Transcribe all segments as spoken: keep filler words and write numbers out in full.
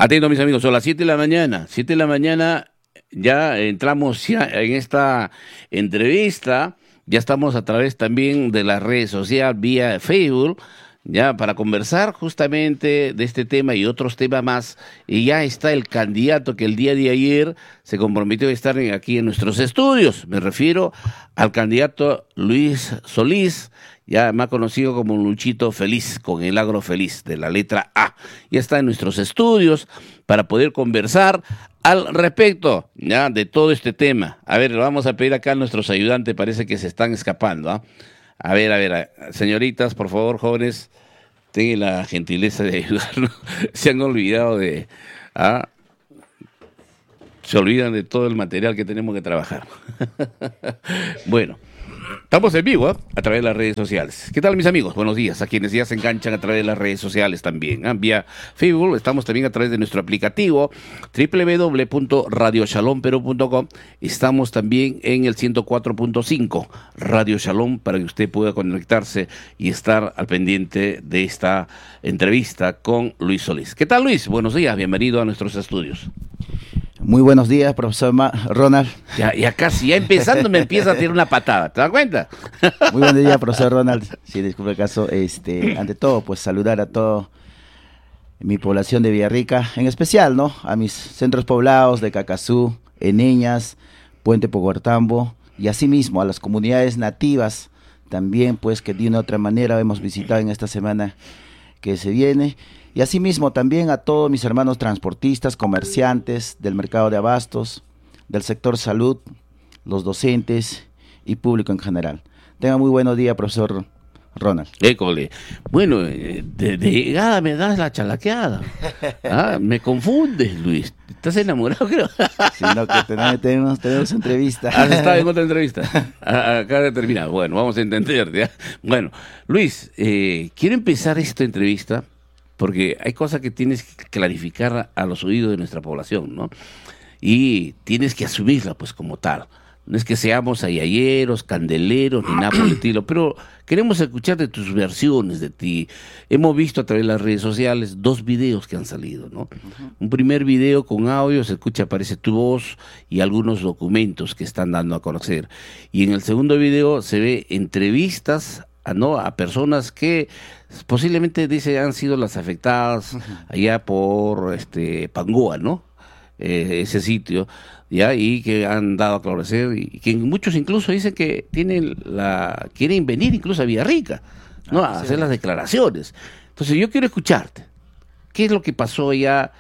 Atento, mis amigos, son las siete de la mañana. siete de la mañana, ya entramos ya en esta entrevista. Ya estamos a través también de las redes sociales, vía Facebook, ya para conversar justamente de este tema y otros temas más. Y ya está el candidato que el día de ayer se comprometió a estar aquí en nuestros estudios. Me refiero al candidato Luis Solís, ya más conocido como Luchito Feliz, con el agro feliz de la letra A. Ya está en nuestros estudios para poder conversar al respecto ya de todo este tema. A ver, le vamos a pedir acá a nuestros ayudantes, parece que se están escapando, ¿ah? ¿eh? A ver, a ver, a, señoritas, por favor, jóvenes, tengan la gentileza de ayudarnos. Se han olvidado de... ¿ah? Se olvidan de todo el material que tenemos que trabajar. Bueno, estamos en vivo, ¿eh? A través de las redes sociales. ¿Qué tal, mis amigos? Buenos días a quienes ya se enganchan a través de las redes sociales también, ¿eh? Vía Facebook, estamos también a través de nuestro aplicativo doble u doble u doble u punto radio shalom perú punto com. Estamos también en el ciento cuatro punto cinco Radio Shalom para que usted pueda conectarse y estar al pendiente de esta entrevista con Luis Solís. ¿Qué tal, Luis? Buenos días, bienvenido a nuestros estudios. Muy buenos días, profesor Ma- Ronald. Ya, ya casi, ya empezando me empieza a tirar una patada, ¿te das cuenta? Muy buenos días, profesor Ronald. Sí, disculpe el caso. Este, ante todo, pues saludar a toda mi población de Villarrica, en especial, ¿no? A mis centros poblados de Cacazú, Eneñas, Puente Poguartambo, y asimismo a las comunidades nativas también, pues que de una u otra manera hemos visitado en esta semana que se viene. Y asimismo también a todos mis hermanos transportistas, comerciantes del mercado de abastos, del sector salud, los docentes y público en general. Tenga muy buenos días, profesor Ronald. École. Bueno, de, de llegada me das la chalaqueada. Ah, me confundes, Luis. ¿Estás enamorado, creo? Sino que tenemos, tenemos, tenemos entrevista. ¿Has estado en otra entrevista? Acá de terminar. Bueno, vamos a entender, ¿ya? Bueno, Luis, eh, quiero empezar esta entrevista porque hay cosas que tienes que clarificar a los oídos de nuestra población, ¿no? Y tienes que asumirla, pues, como tal. No es que seamos ayayeros, candeleros, ni nada por el estilo, pero queremos escuchar de tus versiones de ti. Hemos visto a través de las redes sociales dos videos que han salido, ¿no? Uh-huh. Un primer video con audio, se escucha, aparece tu voz y algunos documentos que están dando a conocer. Y en el segundo video se ve entrevistas a, ¿no? a personas que posiblemente dice han sido las afectadas allá por este Pangoa, ¿no? Eh, ese sitio, ya, y que han dado a conocer, y que muchos incluso dicen que tienen la quieren venir incluso a Villarrica, ¿no? Ah, a sí. hacer las declaraciones. Entonces yo quiero escucharte. ¿Qué es lo que pasó allá?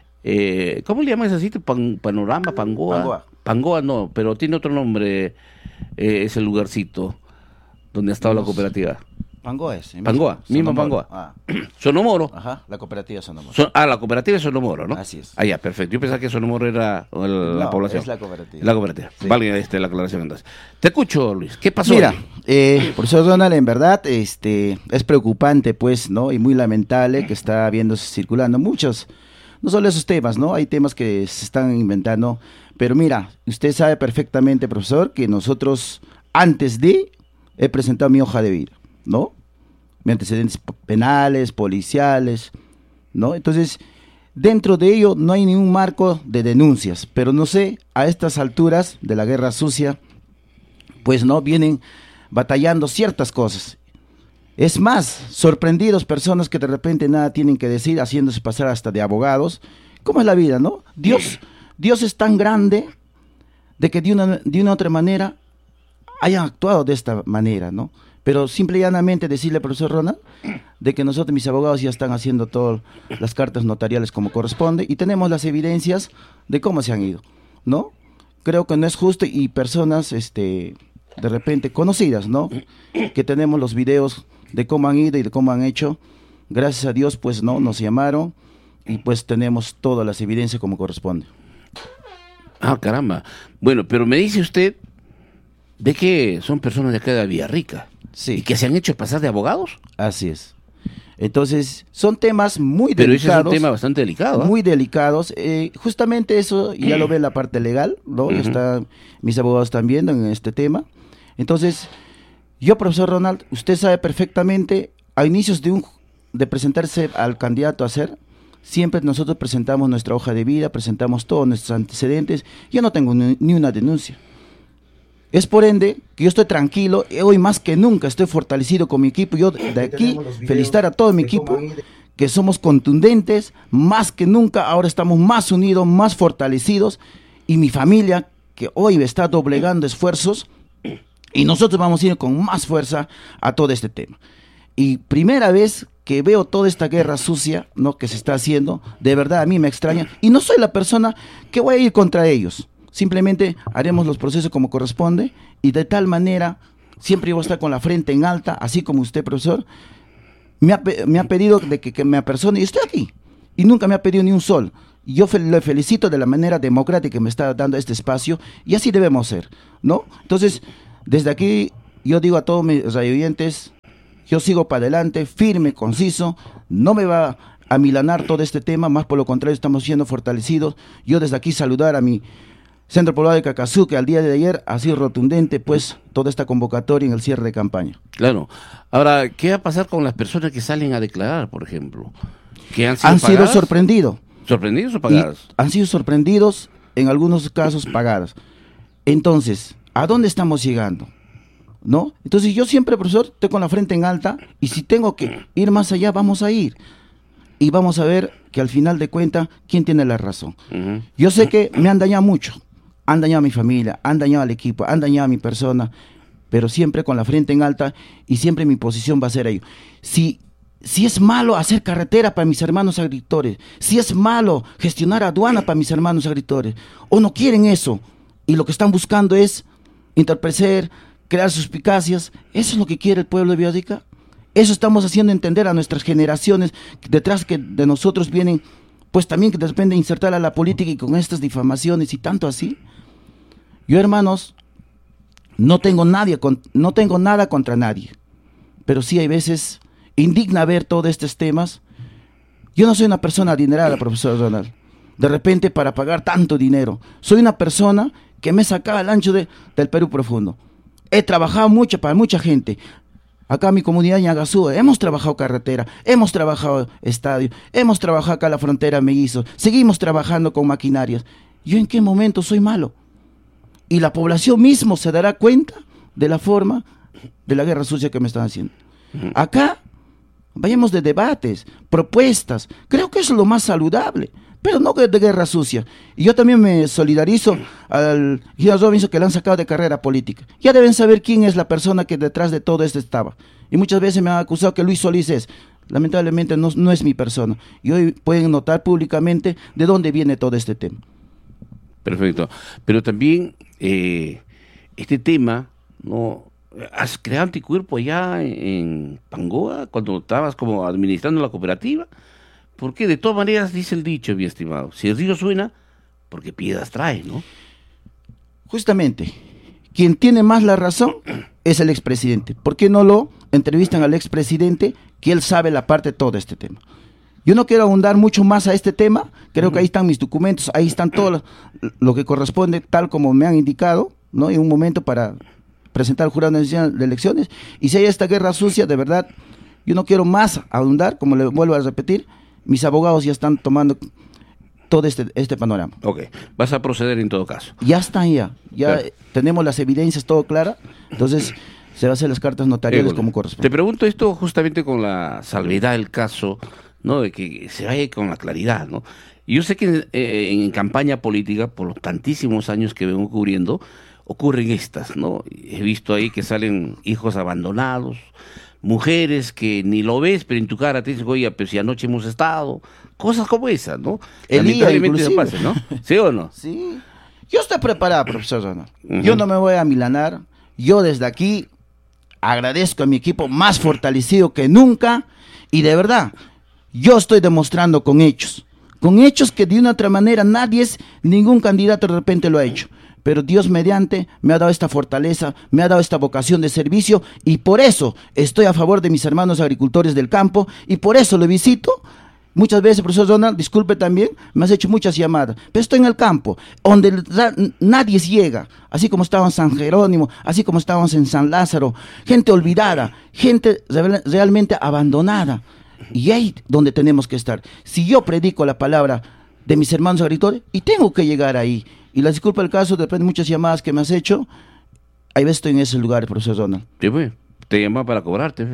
Eh, ¿Cómo le llaman ese sitio? Pan, Panorama, Pangoa. Pangoa. Pangoa no, pero tiene otro nombre, eh, ese lugarcito donde ha estado Nos... la cooperativa. Pangoa es. Pangoa, mismo Pangoa. Ah. Sonomoro. Ajá, la cooperativa Sonomoro. So, ah, la cooperativa es Sonomoro, ¿no? Así es. Ah, ya, perfecto. Yo pensaba que Sonomoro era el, la no, población. es la cooperativa. La cooperativa. Sí. Vale, esta la aclaración entonces. Te escucho, Luis. ¿Qué pasó? Mira, eh, profesor Donald, en verdad, este, es preocupante, pues, ¿no? Y muy lamentable que está viéndose circulando muchos, no solo esos temas, ¿no? Hay temas que se están inventando, pero mira, usted sabe perfectamente, profesor, que nosotros, antes de, he presentado mi hoja de vida, ¿no? Mis antecedentes penales, policiales, ¿no? Entonces, dentro de ello no hay ningún marco de denuncias, pero no sé, a estas alturas de la guerra sucia, pues no, vienen batallando ciertas cosas. Es más, sorprendidos personas que de repente nada tienen que decir, haciéndose pasar hasta de abogados. ¿Cómo es la vida, no? Dios, Dios es tan grande de que de una, de una otra manera hayan actuado de esta manera, ¿no? Pero simple y llanamente decirle, profesor Ronald, de que nosotros, mis abogados, ya están haciendo todas las cartas notariales como corresponde y tenemos las evidencias de cómo se han ido, ¿no? Creo que no es justo y personas, este, de repente conocidas, ¿no? Que tenemos los videos de cómo han ido y de cómo han hecho. Gracias a Dios, pues, ¿no? Nos llamaron y pues tenemos todas las evidencias como corresponde. Ah, caramba. Bueno, pero me dice usted de que son personas de acá de Villarrica. Sí. ¿Y que se han hecho pasar de abogados? Así es. Entonces, son temas muy Pero delicados. Pero ese es un tema bastante delicado. ¿eh? Muy delicados. Eh, justamente eso ya lo ve la parte legal, ¿no? Uh-huh. Está, mis abogados están viendo en este tema. Entonces, yo, profesor Ronald, usted sabe perfectamente, a inicios de un de presentarse al candidato a ser, siempre nosotros presentamos nuestra hoja de vida, presentamos todos nuestros antecedentes. Yo no tengo ni, ni una denuncia. Es por ende que yo estoy tranquilo, hoy más que nunca estoy fortalecido con mi equipo. Yo de aquí felicitar a todo mi equipo, que somos contundentes, más que nunca, ahora estamos más unidos, más fortalecidos, y mi familia, que hoy está doblegando esfuerzos, y nosotros vamos a ir con más fuerza a todo este tema. Y primera vez que veo toda esta guerra sucia, ¿no?, que se está haciendo, de verdad a mí me extraña, y no soy la persona que voy a ir contra ellos. Simplemente haremos los procesos como corresponde, y de tal manera, siempre voy a estar con la frente en alta, así como usted, profesor, me ha, me ha pedido de que, que me apersone, y estoy aquí, y nunca me ha pedido ni un sol. Yo fel le felicito de la manera democrática que me está dando este espacio, y así debemos ser, ¿no? Entonces, desde aquí, yo digo a todos mis radioyentes, yo sigo para adelante, firme, conciso, no me va a milanar todo este tema, más por lo contrario, estamos siendo fortalecidos. Yo desde aquí saludar a mi Centro Poblado de Cacazú, que al día de ayer ha sido rotundente, pues, toda esta convocatoria en el cierre de campaña. Claro. Ahora, ¿qué va a pasar con las personas que salen a declarar, por ejemplo? ¿Que han sido, han sido sorprendidos. ¿Sorprendidos o pagadas? Y han sido sorprendidos, en algunos casos pagadas. Entonces, ¿a dónde estamos llegando? ¿No? Entonces yo siempre, profesor, estoy con la frente en alta, y si tengo que ir más allá, vamos a ir. Y vamos a ver que al final de cuentas, ¿quién tiene la razón? Uh-huh. Yo sé que me han dañado mucho. Han dañado a mi familia, han dañado al equipo, han dañado a mi persona, pero siempre con la frente en alta, y siempre mi posición va a ser ello. Si, si es malo hacer carretera para mis hermanos agricultores, si es malo gestionar aduana para mis hermanos agricultores, o no quieren eso, y lo que están buscando es interpretar, crear suspicacias, ¿eso es lo que quiere el pueblo de Villarrica? Eso estamos haciendo entender a nuestras generaciones, detrás que de nosotros vienen, pues también que de repente insertar a la política y con estas difamaciones y tanto así. Yo, hermanos, no tengo, nadie, no tengo nada contra nadie, pero sí hay veces indigna ver todos estos temas. Yo no soy una persona adinerada, profesor Ronald, de repente para pagar tanto dinero. Soy una persona que me sacaba al ancho de, del Perú profundo. He trabajado mucho para mucha gente. Acá en mi comunidad en Agasú, hemos trabajado carretera, hemos trabajado estadio, hemos trabajado acá en la frontera mellizo, seguimos trabajando con maquinarias. ¿Yo en qué momento soy malo? Y la población mismo se dará cuenta de la forma de la guerra sucia que me están haciendo. Acá, vayamos de debates, propuestas, creo que eso es lo más saludable, pero no de, de guerra sucia. Y yo también me solidarizo al Gilles Robinson, que le han sacado de carrera política. Ya deben saber quién es la persona que detrás de todo esto estaba. Y muchas veces me han acusado que Luis Solís es. Lamentablemente no, no es mi persona. Y hoy pueden notar públicamente de dónde viene todo este tema. Perfecto. Pero también eh, este tema, ¿no? ¿Has creado anticuerpo allá en Pangoa cuando estabas como administrando la cooperativa? Porque de todas maneras dice el dicho, mi estimado, si el río suena, porque piedras trae, ¿no? Justamente, quien tiene más la razón es el expresidente. ¿Por qué no lo entrevistan al expresidente, que él sabe la parte de todo este tema? Yo no quiero ahondar mucho más a este tema, creo que ahí están mis documentos, ahí están todo lo, lo que corresponde, tal como me han indicado, ¿no? En un momento para presentar al Jurado Nacional de Elecciones, y si hay esta guerra sucia, de verdad, yo no quiero más ahondar, como le vuelvo a repetir, mis abogados ya están tomando todo este, este panorama. Ok, vas a proceder en todo caso. Ya están ya, ya claro. Tenemos las evidencias, todo claro, entonces se va a hacer las cartas notariales eh, como corresponde. Te pregunto esto justamente con la salvedad del caso, ¿no? De que se vaya con la claridad, ¿no? Yo sé que en, eh, en campaña política, por los tantísimos años que vengo cubriendo, ocurren estas, ¿no? He visto ahí que salen hijos abandonados, mujeres que ni lo ves, pero en tu cara te dicen, oye, pero si anoche hemos estado, cosas como esas, ¿no? Lamentablemente eso pasa, ¿no? ¿Sí o no? Sí. Yo estoy preparado, profesor Ronald. Uh-huh. Yo no me voy a milanar. Yo desde aquí agradezco a mi equipo más fortalecido que nunca, y de verdad, yo estoy demostrando con hechos, con hechos que de una otra manera nadie es, ningún candidato de repente lo ha hecho. Pero Dios mediante me ha dado esta fortaleza, me ha dado esta vocación de servicio, y por eso estoy a favor de mis hermanos agricultores del campo, y por eso lo visito. Muchas veces, profesor Donald, disculpe también, me has hecho muchas llamadas, pero estoy en el campo, donde nadie llega, así como estábamos en San Jerónimo, así como estábamos en San Lázaro, gente olvidada, gente realmente abandonada. Y ahí donde tenemos que estar. Si yo predico la palabra de mis hermanos agricultores, y tengo que llegar ahí. Y la disculpa del caso, depende de muchas llamadas que me has hecho, ahí ves, estoy en ese lugar, profesor Donald. Sí, pues. Te llama para cobrarte.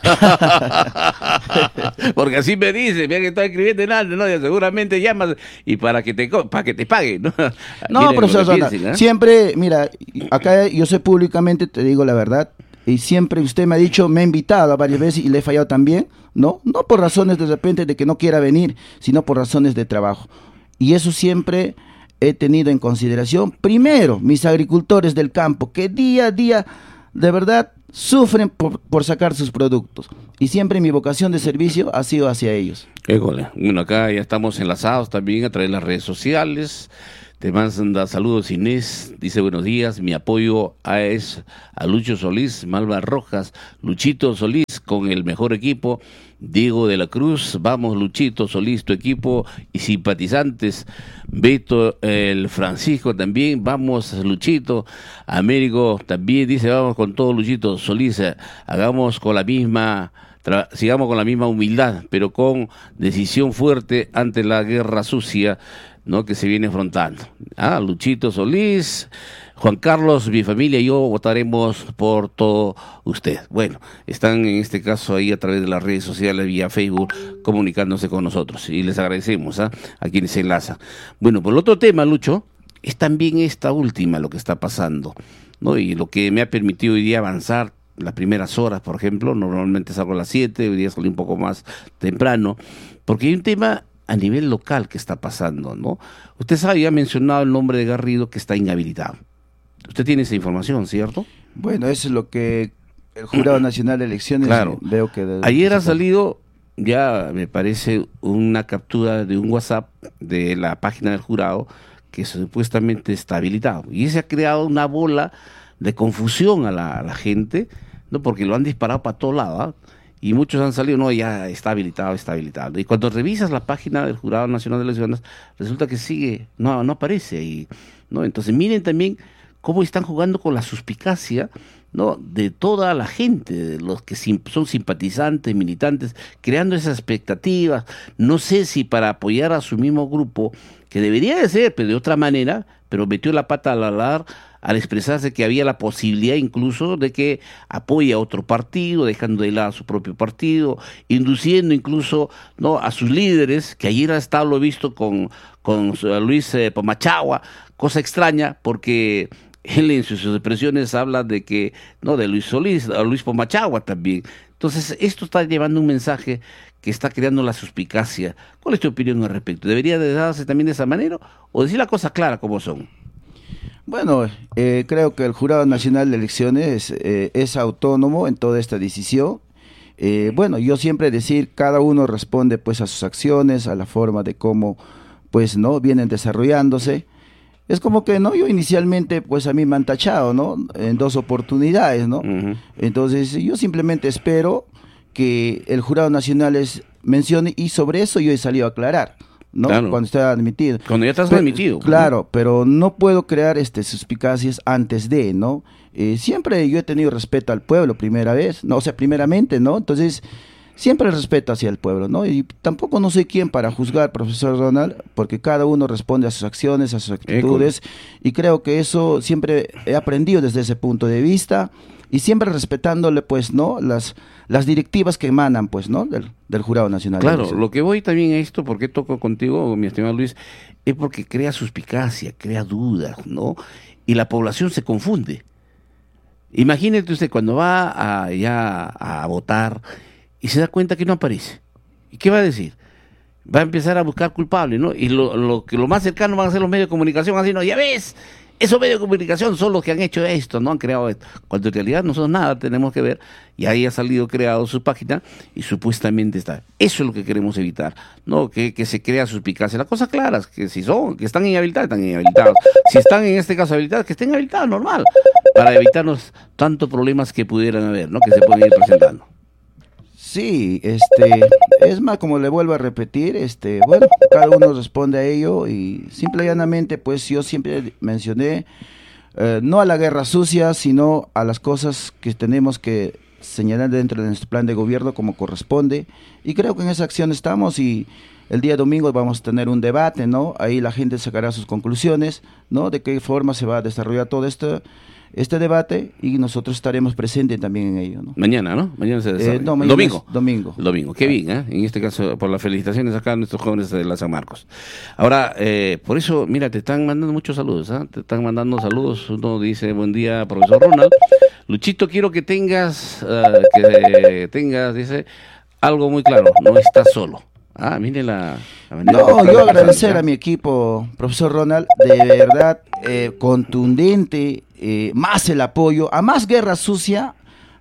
Porque así me dice, mira que estoy escribiendo en algo, ¿no? Y seguramente llamas y para que te para que te paguen, ¿no? No, Miren, profesor Donald, piensen, ¿eh? siempre, mira, acá yo sé públicamente, te digo la verdad, y siempre usted me ha dicho, me ha invitado varias veces y le he fallado también, ¿no? No por razones de repente de que no quiera venir, sino por razones de trabajo. Y eso siempre he tenido en consideración. Primero, mis agricultores del campo, que día a día, de verdad, sufren por, por sacar sus productos. Y siempre mi vocación de servicio ha sido hacia ellos. École. Bueno, acá ya estamos enlazados también a través de las redes sociales. Te manda saludos Inés, dice buenos días, mi apoyo a es a Lucho Solís, Malva Rojas, Luchito Solís con el mejor equipo, Diego de la Cruz, vamos Luchito Solís, tu equipo y simpatizantes, Beto el Francisco también, vamos Luchito, Américo también dice vamos con todo Luchito Solís, eh, hagamos con la misma... Tra- sigamos con la misma humildad, pero con decisión fuerte ante la guerra sucia, ¿no?, que se viene afrontando. Ah, Luchito Solís, Juan Carlos, mi familia y yo votaremos por todo usted. Bueno, están en este caso ahí a través de las redes sociales, vía Facebook, comunicándose con nosotros. Y les agradecemos ¿eh? a quienes se enlazan. Bueno, por el otro tema, Lucho, es también esta última lo que está pasando, ¿no? Y lo que me ha permitido hoy día avanzar las primeras horas, por ejemplo, normalmente salgo a las siete, hoy día salí un poco más temprano, porque hay un tema a nivel local que está pasando, ¿no? Usted sabe, ya ha mencionado el nombre de Garrido que está inhabilitado. Usted tiene esa información, ¿cierto? Bueno, eso es lo que el Jurado Nacional de Elecciones claro. veo que... De, Ayer ha salido, ya me parece, una captura de un WhatsApp de la página del jurado que supuestamente está habilitado. Y se ha creado una bola de confusión a la, a la gente, ¿no? Porque lo han disparado para todos lados, ¿eh? Y muchos han salido, no, ya está habilitado, está habilitado. Y cuando revisas la página del Jurado Nacional de Elecciones, resulta que sigue, no, no aparece ahí, ¿no? Entonces miren también cómo están jugando con la suspicacia, ¿no?, de toda la gente, de los que sim- son simpatizantes, militantes, creando esas expectativas. No sé si para apoyar a su mismo grupo, que debería de ser, pero de otra manera, pero metió la pata al alar al expresarse que había la posibilidad incluso de que apoye a otro partido, dejando de lado a su propio partido, induciendo incluso, ¿no?, a sus líderes, que ayer ha estado, lo he visto con, con Luis eh, Pomachagua, cosa extraña, porque él en sus expresiones habla de que, no, de Luis Solís, a Luis Pomachagua también. Entonces, esto está llevando un mensaje que está creando la suspicacia. ¿Cuál es tu opinión al respecto? ¿Debería de darse también de esa manera o decir la cosa clara como son? Bueno, eh, creo que el Jurado Nacional de Elecciones eh, es autónomo en toda esta decisión. Eh, bueno, yo siempre decir, cada uno responde pues a sus acciones, a la forma de cómo pues no vienen desarrollándose. Es como que no, yo inicialmente pues a mí me han tachado, ¿no?, en dos oportunidades, ¿no? Uh-huh. Entonces yo simplemente espero que el Jurado Nacional es, mencione, y sobre eso yo he salido a aclarar, ¿no? Claro. Cuando está admitido. Cuando ya estás pero, admitido. Claro, pero no puedo crear este suspicacias antes de, ¿no? Eh, siempre yo he tenido respeto al pueblo, primera vez, no, o sea, primeramente, ¿no? Entonces, siempre el respeto hacia el pueblo, ¿no? Y tampoco no soy quien para juzgar, profesor Donald, porque cada uno responde a sus acciones, a sus actitudes, Eco. Y creo que eso siempre he aprendido desde ese punto de vista, y siempre respetándole, pues, ¿no?, las las directivas que emanan, pues, ¿no?, del, del Jurado Nacional. Claro, lo que voy también a esto, porque toco contigo, mi estimado Luis, es porque crea suspicacia, crea dudas, ¿no? Y la población se confunde. Imagínate usted cuando va a, ya a votar y se da cuenta que no aparece. ¿Y qué va a decir? Va a empezar a buscar culpables, ¿no? Y lo, lo, lo más cercano van a ser los medios de comunicación, así, no, ya ves, esos medios de comunicación son los que han hecho esto, no han creado esto. Cuando en realidad nosotros nada tenemos que ver, y ahí ha salido creado su página y supuestamente está. Eso es lo que queremos evitar, no que, que se crea suspicacia. Las cosas claras, que si son, que están inhabilitados, están inhabilitados. Si están en este caso habilitados, que estén habilitados, normal, para evitarnos tantos problemas que pudieran haber, ¿no?, que se pueden ir presentando. Sí, este, es más, como le vuelvo a repetir, este, bueno, cada uno responde a ello y simple y llanamente, pues yo siempre mencioné, eh, no a la guerra sucia, sino a las cosas que tenemos que señalar dentro de nuestro plan de gobierno como corresponde, y creo que en esa acción estamos, y el día domingo vamos a tener un debate, ¿no? Ahí la gente sacará sus conclusiones, ¿no? De qué forma se va a desarrollar todo esto, este debate, y nosotros estaremos presentes también en ello, ¿no? Mañana, ¿no? Mañana se desarrolla. Eh, no, mañana domingo. es domingo. Domingo. Qué bien, ¿eh? En este caso, por las felicitaciones acá a nuestros jóvenes de la San Marcos. Ahora, eh, por eso, mira, te están mandando muchos saludos, ¿eh? Te están mandando saludos. Uno dice, buen día, profesor Ronald. Luchito, quiero que tengas, uh, que tengas, dice, algo muy claro, no estás solo. Ah, mire la, la manera. No, yo agradecer a mi equipo, profesor Ronald, de verdad, eh, contundente, eh, más el apoyo, a más guerra sucia,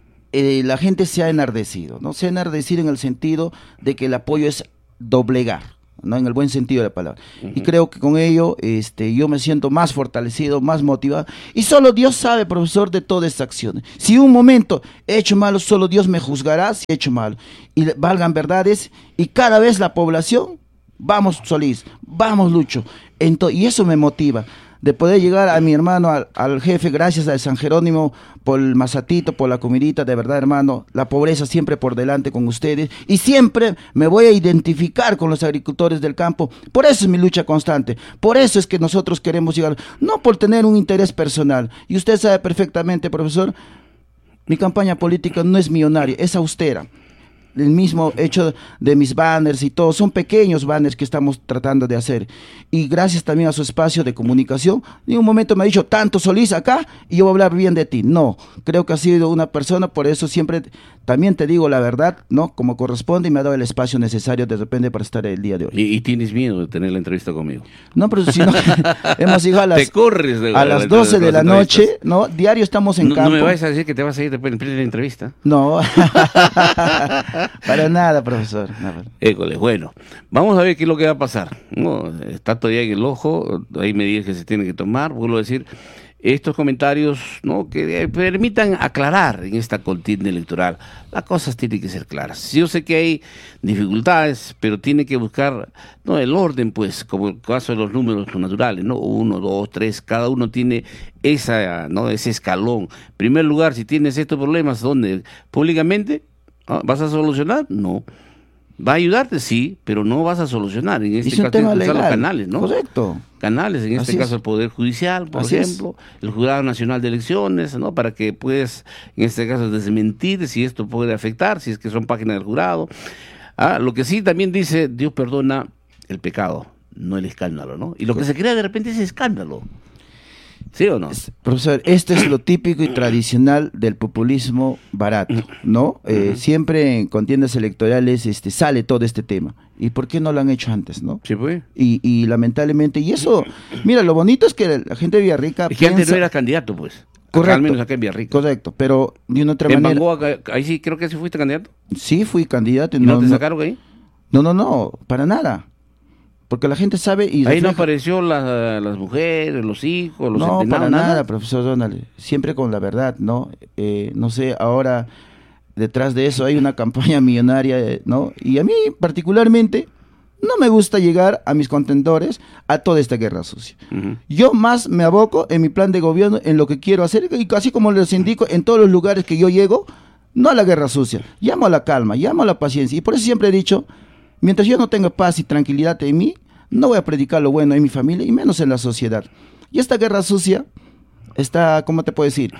eh, la gente se ha enardecido, ¿no? Se ha enardecido en el sentido de que el apoyo es doblegar, ¿no? En el buen sentido de la palabra. Uh-huh. Y creo que con ello este, yo me siento más fortalecido, más motivado. Y solo Dios sabe, profesor, de todas estas acciones. Si un momento he hecho malo, solo Dios me juzgará si he hecho malo. Y valgan verdades, y cada vez la población, vamos Solís, vamos Lucho. Entonces, y eso me motiva, de poder llegar a mi hermano, al, al jefe, gracias a San Jerónimo, por el masatito, por la comidita, de verdad, hermano, la pobreza siempre por delante con ustedes, y siempre me voy a identificar con los agricultores del campo. Por eso es mi lucha constante, por eso es que nosotros queremos llegar, no por tener un interés personal, y usted sabe perfectamente, profesor, mi campaña política no es millonaria, es austera. El mismo hecho de mis banners y todo, son pequeños banners que estamos tratando de hacer, y gracias también a su espacio de comunicación, en un momento me ha dicho, tanto Solís acá, y yo voy a hablar bien de ti. No, creo que ha sido una persona, por eso siempre también te digo la verdad, ¿no? Como corresponde, y me ha dado el espacio necesario de repente para estar el día de hoy. ¿Y, y tienes miedo de tener la entrevista conmigo? No, pero si no, hemos llegado a las, te corres de, a las doce de la noche, ¿no? Diario estamos en no, campo. No me vayas a decir que te vas a ir después de la entrevista. No, para nada, profesor. Nada. École, bueno, vamos a ver qué es lo que va a pasar. No, está todavía en el ojo, hay medidas que se tienen que tomar. Vuelvo a decir, estos comentarios, ¿no?, que permitan aclarar en esta contienda electoral. Las cosas tienen que ser claras. Yo sé que hay dificultades, pero tiene que buscar, no, el orden, pues, como el caso de los números naturales, ¿no? Uno, dos, tres, cada uno tiene esa, ¿no?, ese escalón. En primer lugar, si tienes estos problemas, ¿dónde? ¿Públicamente? ¿Vas a solucionar? No. ¿Va a ayudarte? Sí, pero no vas a solucionar. En este caso, tema legal, los canales, ¿no? Correcto. Canales, en este Así caso es. el Poder Judicial, por Así ejemplo, es. El Jurado Nacional de Elecciones, ¿no? Para que puedas, en este caso, desmentir si esto puede afectar, si es que son páginas del jurado. Ah, lo que sí también dice, Dios perdona el pecado, no el escándalo, ¿no? Y lo que se crea de repente es escándalo. ¿Sí o no? Profesor, este es lo típico y tradicional del populismo barato, ¿no? Eh, uh-huh. Siempre en contiendas electorales este, sale todo este tema. ¿Y por qué no lo han hecho antes, no? Sí, pues. Y, y lamentablemente, y eso, mira, lo bonito es que la gente de Villarrica es que piensa... antes no era candidato, pues. Correcto. Acá, al menos acá en Villarrica. Correcto, pero de una otra en manera... Bangoa, ahí sí, creo que sí fuiste candidato. Sí, fui candidato. ¿Y no, no te sacaron ahí? No, no, no, para nada. Porque la gente sabe y ahí refleja. No apareció la, las mujeres, los hijos, los no, para nada, nada, profesor Donald, siempre con la verdad, ¿no? Eh, no sé, ahora detrás de eso hay una campaña millonaria, ¿no? Y a mí particularmente no me gusta llegar a mis contendores a toda esta guerra sucia. Uh-huh. Yo más me aboco en mi plan de gobierno, en lo que quiero hacer, y así como les indico, en todos los lugares que yo llego, no a la guerra sucia, llamo a la calma, llamo a la paciencia, y por eso siempre he dicho, mientras yo no tenga paz y tranquilidad en mí, no voy a predicar lo bueno en mi familia y menos en la sociedad. Y esta guerra sucia está, ¿cómo te puedo decir?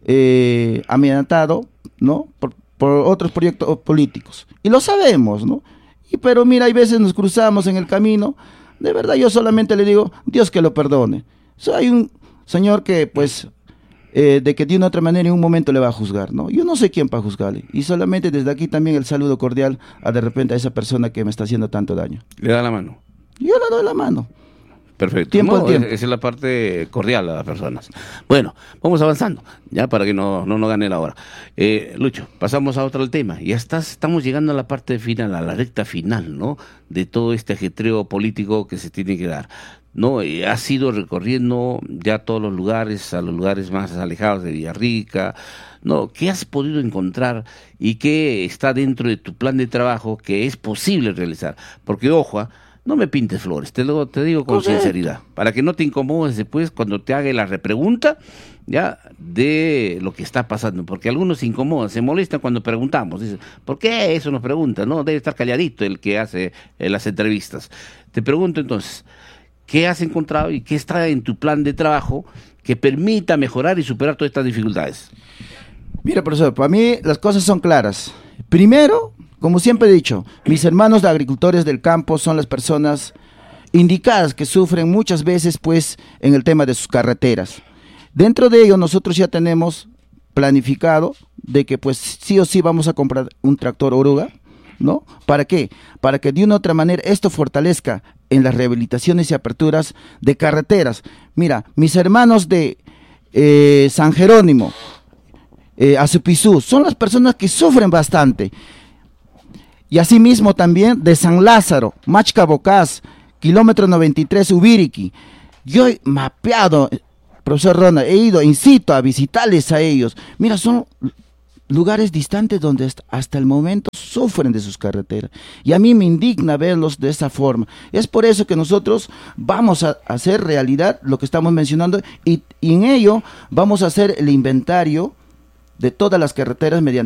Eh, amenazado, ¿no? Por, por otros proyectos políticos. Y lo sabemos, ¿no? Y, pero mira, hay veces nos cruzamos en el camino. De verdad, yo solamente le digo, Dios que lo perdone. So, hay un señor que, pues, eh, de que de una otra manera en un momento le va a juzgar, ¿no? Yo no sé quién para juzgarle. Y solamente desde aquí también el saludo cordial a de repente a esa persona que me está haciendo tanto daño. Le da la mano. Yo le doy la mano. Perfecto. Tiempo no, al tiempo. Esa es la parte cordial a las personas. Bueno, vamos avanzando, ya para que no, no nos gane la hora. Eh, Lucho, pasamos a otro tema. Ya estás, estamos llegando a la parte final, a la recta final, ¿no? De todo este ajetreo político que se tiene que dar. No, eh, has ido recorriendo ya todos los lugares, a los lugares más alejados de Villarrica. No, ¿qué has podido encontrar y qué está dentro de tu plan de trabajo que es posible realizar? Porque, ojo, no me pintes flores, te lo te digo con Correcto. sinceridad, para que no te incomodes después cuando te haga la repregunta ya de lo que está pasando, porque algunos se incomodan, se molestan cuando preguntamos, dicen, ¿por qué eso nos pregunta? No, debe estar calladito el que hace eh, las entrevistas. Te pregunto entonces, ¿qué has encontrado y qué está en tu plan de trabajo que permita mejorar y superar todas estas dificultades? Mira, profesor, para mí las cosas son claras. Primero, como siempre he dicho, mis hermanos de agricultores del campo son las personas indicadas que sufren muchas veces pues en el tema de sus carreteras. Dentro de ello nosotros ya tenemos planificado de que pues sí o sí vamos a comprar un tractor oruga, ¿no? ¿Para qué? Para que de una u otra manera esto fortalezca en las rehabilitaciones y aperturas de carreteras. Mira, mis hermanos de eh, San Jerónimo, eh, Azupizú, son las personas que sufren bastante. Y asimismo también de San Lázaro, Machcabocás, kilómetro noventa y tres, Ubiriqui. Yo he mapeado, profesor Ronald, he ido in situ a visitarles a ellos. Mira, son lugares distantes donde hasta el momento sufren de sus carreteras. Y a mí me indigna verlos de esa forma. Es por eso que nosotros vamos a hacer realidad lo que estamos mencionando y, y en ello vamos a hacer el inventario de todas las carreteras mediante